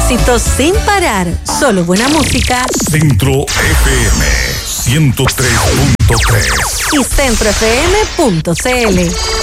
Éxitos sin parar. Solo buena música. Centro FM 103.3 y centrofm.cl.